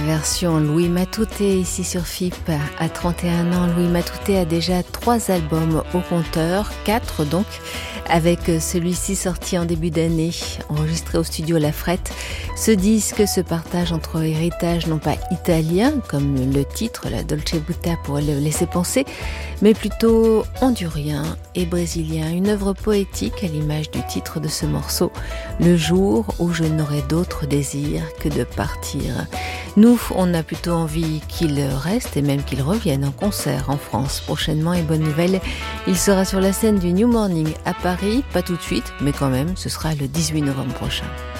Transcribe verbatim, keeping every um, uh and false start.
Version Louis Matouté ici sur F I P. À trente et un ans, Louis Matouté a déjà trois albums au compteur, quatre donc, avec celui-ci sorti en début d'année, enregistré au studio La Frette. Ce disque se partage entre héritage non pas italien, comme le titre, la Dolce Vita pourrait le laisser penser, mais plutôt hondurien et brésilien. Une œuvre poétique à l'image du titre de ce morceau, Le jour où je n'aurai d'autre désir que de partir. Nous, on a plutôt envie qu'il reste et même qu'il revienne en concert en France prochainement. Et bonne nouvelle, il sera sur la scène du New Morning à Paris, pas tout de suite, mais quand même, ce sera le dix-huit novembre prochain.